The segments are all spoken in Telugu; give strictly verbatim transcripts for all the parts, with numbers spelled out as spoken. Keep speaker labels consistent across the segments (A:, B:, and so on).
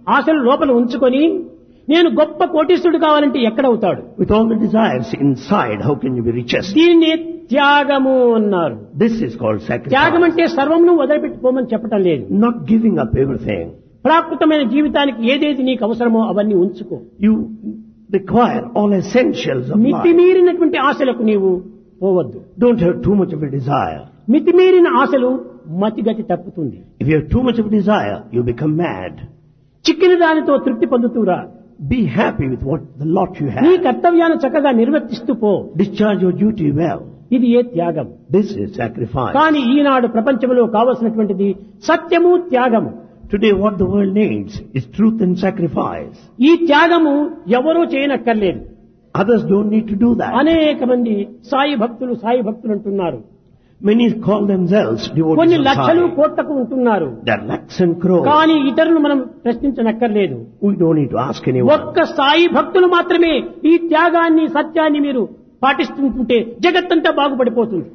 A: ఆశలు లోపల ఉంచుకొని నేను గొప్ప కోటీశ్వరుడు కావాలంటే ఎక్కడవుతాడు?
B: With all the desires inside, how can you be richest?
A: దీన్ని త్యాగము అన్నారు.
B: This is called sacrifice.
A: త్యాగం అంటే సర్వమును వదిలిపెట్టుకోమని చెప్పటం లేదు.
B: Not giving up everything.
A: ప్రాకృతమైన జీవితానికి ఏదైతే నీకు అవసరమో అవన్నీ ఉంచుకో.
B: You require all essentials of life.
A: మితిమీరినటువంటి ఆశలకు నీవు పోవద్దు.
B: Don't have too much of a desire.
A: మితిమీరిన ఆశలు మతిగతి తప్పుతుంది.
B: If you have too much of a desire, you become mad.
A: చిక్కిన దానితో తృప్తి పొందుతూరా.
B: Be happy with what the lot you
A: నీ
B: have.
A: కర్తవ్యాన్ని చక్కగా నిర్వర్తిస్తూ పో.
B: Discharge your duty well.
A: ఇది ఏ త్యాగం.
B: This is sacrifice.
A: కానీ ఈనాడు ప్రపంచంలో కావలసినటువంటిది సత్యము త్యాగము.
B: Today what the world needs is truth and sacrifice.
A: ఈ త్యాగము ఎవరూ చేయనక్కర్లేదు.
B: Others don't need to do that.
A: అనేక మంది సాయి భక్తులు సాయి భక్తులు అంటున్నారు.
B: Many call themselves devotees
A: కొన్ని
B: of
A: లక్షలు
B: Sai.
A: కోట్లకు ఉంటున్నారు.
B: There are lakhs and crores.
A: కానీ ఇతరులను మనం ప్రశ్నించనక్కర్లేదు.
B: We don't need to ask anyone.
A: ఒక్క సాయి భక్తులు మాత్రమే ఈ త్యాగాన్ని సత్యాన్ని మీరు పాటిస్తుంటే జగత్తంతా బాగుపడిపోతుంది.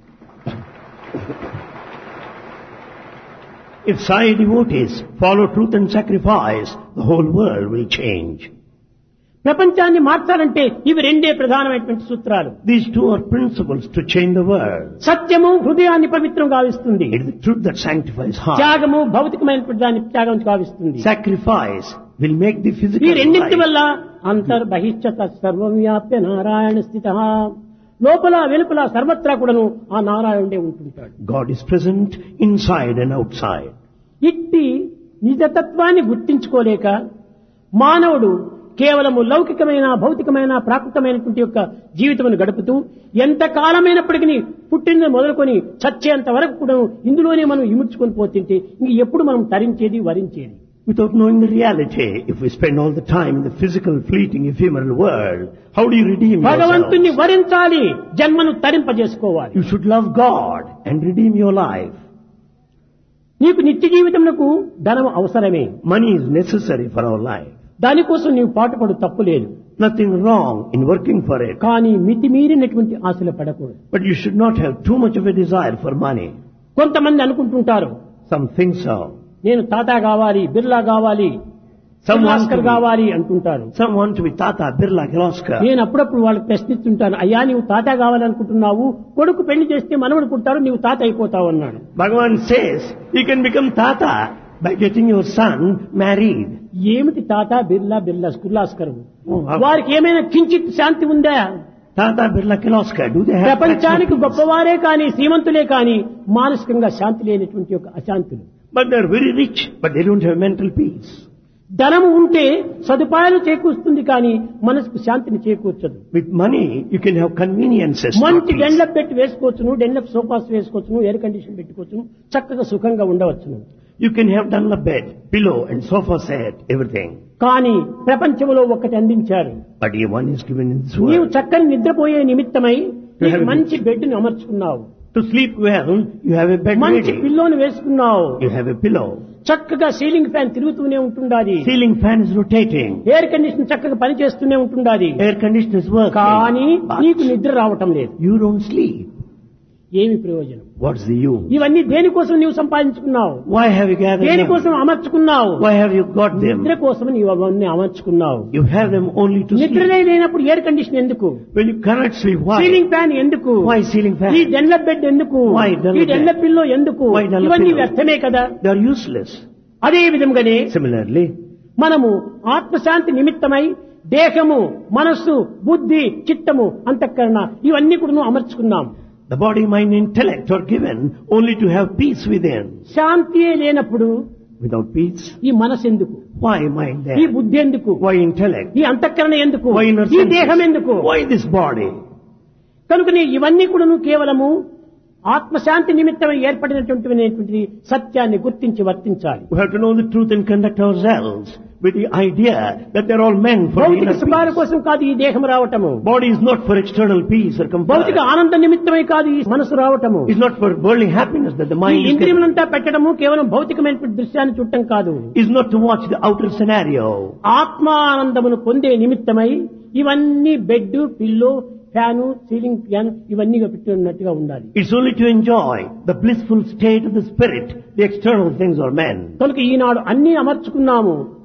B: If Sai devotees follow truth and sacrifice, the whole world will change.
A: ప్రపంచాన్ని మార్చాలంటే ఇవి రెండే ప్రధానమైనటువంటి సూత్రాలు.
B: These two are principles to change the world.
A: సత్యము హృదయాన్ని పవిత్రం గావిస్తుంది.
B: It is the truth that sanctifies heart.
A: త్యాగము భౌతికమైనటువంటి దాన్ని త్యాగం గావిస్తుంది.
B: Sacrifice will make the
A: ఈ
B: physical
A: రెండింటి
B: life.
A: వల్ల అంతర్బహిష్ట సర్వం వ్యాప్య నారాయణ స్థిత. లోపల వెలుపల సర్వత్రా కూడాను ఆ నారాయణుడే ఉంటుంటాడు.
B: God is present inside and outside.
A: ఇట్టి నిజతత్వాన్ని గుర్తించుకోలేక మానవుడు కేవలము లౌకికమైన భౌతికమైన ప్రాకృతమైనటువంటి యొక్క జీవితమును గడుపుతూ ఎంత కాలమైనప్పటికీ పుట్టిన మొదలుకొని చచ్చేంత వరకు కూడా ఇందులోనే మనం ఇముడ్చుకొని పోతుంటే ఇంక ఎప్పుడు మనం తరించేది వరించేది?
B: Without knowing the reality, if we spend all the time in the physical, fleeting, ephemeral world, how do you redeem
A: భగవంతుని
B: yourself?
A: వరించాలి, జన్మను తరింపజేసుకోవాలి.
B: You should love God and redeem your life.
A: నీకు నిత్య జీవితమునకు ధనం అవసరమే.
B: Money is necessary for our life.
A: దానికోసం నీవు పాటుపడు తప్పు లేదు.
B: Nothing wrong in working for it.
A: కానీ మితిమీరినటువంటి ఆశలు పడకూడదు.
B: But you should not have too much of a desire for money.
A: కొంతమంది అనుకుంటుంటారు,
B: Some think so.
A: నేను టాటా కావాలి, బిర్లా కావాలి,
B: Some want
A: Kirloskar
B: to be,
A: కావాలి అంటుంటారు.
B: some want to be Tata, Birla, Kirloskar.
A: నేను అప్పుడప్పుడు వాళ్ళకి ప్రశ్నిస్తుంటాను, అయ్యా నీవు తాత కావాలనుకుంటున్నావు, కొడుకు పెళ్లి చేస్తే మనవడు పుడతాడు, నీవు తాత అయిపోతావు అన్నాడు.
B: Bhagavan says you can become Tata by getting your son married.
A: ఏమిటి తాత బిర్లా బిర్లా కిర్లోస్కర్?
B: Oh, how-
A: వారికి ఏమైనా కించిత్ శాంతి ఉందా?
B: Tata, Birla, Kirloskar, do they have
A: ప్రపంచానికి
B: practical peace?
A: గొప్పవారే కానీ శ్రీమంతులే కానీ మానసికంగా శాంతి లేనటువంటి ఒక అశాంతులు.
B: But they're very rich, but they don't have mental peace.
A: ధనము ఉంటే సదుపాయాలు చేకూరుస్తుంది కానీ మనసుకు శాంతిని చేకూర్చదు.
B: With money, you can have conveniences. not
A: మంచి
B: peace.
A: డెన్లప్ పెట్టి వేసుకోవచ్చును, డెన్లప్ సోఫాస్ వేసుకోవచ్చును, ఎయిర్ కండిషన్ పెట్టుకోవచ్చును, చక్కగా సుఖంగా ఉండవచ్చును.
B: You can have done a bed, pillow and sofa set, everything.
A: కానీ ప్రపంచంలో ఒకటి అందించారు.
B: But if one is given in this
A: నీవు
B: world,
A: చక్కని నిద్రపోయే నిమిత్తమై నీకు
B: have-
A: మంచి బెడ్ ని అమర్చుకున్నావు,
B: to sleep well, you have a bed
A: మంచి
B: ready.
A: పిల్లోని వేసుకున్నావు,
B: You have a pillow.
A: చక్కగా సీలింగ్ ఫ్యాన్ తిరుగుతూనే ఉంటుండాది,
B: Ceiling fan is rotating.
A: Air condition చక్కగా పనిచేస్తూనే ఉంటుండాది.
B: Air conditioner is working.
A: కానీ
B: But
A: నీకు నిద్ర రావటం లేదు.
B: you don't sleep.
A: ఏమి ప్రయోజనం?
B: What's the use?
A: ఇవన్నీ దేనికోసం నీవు సంపాదించుకున్నావు?
B: Why have you gathered them?
A: దేనికోసం అమర్చుకున్నావు?
B: Why have you got them?
A: నిద్ర కోసం నీవు అవన్నీ అమర్చుకున్నావు.
B: You have them only to sleep.
A: నిద్రనే లేనప్పుడు ఎయిర్ కండిషన్ ఎందుకు?
B: When you cannot sleep, why?
A: Ceiling fan ఎందుకు?
B: Why ceiling fan?
A: ఈ డెన్లప్ బెడ్ ఎందుకు?
B: Why Dunlop
A: ఈ డెన్లప్ పిల్లో ఎందుకు?
B: Why Dunlop
A: ఇవన్నీ
B: pillow?
A: వ్యర్థమే కదా.
B: They are useless.
A: అదే విధంగానే
B: Similarly,
A: మనము ఆత్మశాంతి నిమిత్తమై దేహము, మనస్సు, బుద్ధి, చిత్తము, అంతఃకరణ ఇవన్నీ కూడా అమర్చుకున్నాం.
B: the body, mind, intellect are given only to have peace within.
A: శాంతియే లేనప్పుడు
B: Without peace,
A: ఈ మనసు ఎందుకు?
B: why mind
A: ఈ
B: there?
A: బుద్ధి ఎందుకు?
B: Why intellect?
A: ఈ అంతఃకరణ ఎందుకు?
B: Why inner
A: ఈ
B: senses?
A: దేహం ఎందుకు?
B: Why this body?
A: కనుకనే ఇవన్నీ కూడా కేవలము ఆత్మశాంతి నిమిత్తమై ఏర్పడినటువంటి సత్యాన్ని గుర్తించి వర్తించాలి.
B: We have to know the truth and conduct ourselves with the idea that they're all meant for
A: భౌతిక
B: inner
A: సుఖాల
B: peace.
A: కోసం కాదు ఈ దేహం రావటము,
B: Body is not for external peace or
A: భౌతిక
B: comfort.
A: ఆనంద నిమిత్తమై కాదు ఈ మనసు రావటము.
B: It's not for worldly happiness that the
A: ఈ
B: mind is getting.
A: ఇంద్రియములంతా పెట్టడము కేవలం భౌతికమైనటువంటి దృశ్యాన్ని చూడటం కాదు,
B: Is not to watch the outer scenario.
A: ఆత్మానందమును పొందే నిమిత్తమై ఇవన్నీ bed, pillow, fan, ceiling fan ఇవన్నీ పెట్టినట్టుగా ఉండాలి.
B: It's only to enjoy the blissful state of the spirit. The external things are men.
A: కనుక ఈనాడు అన్ని అమర్చుకున్నాము.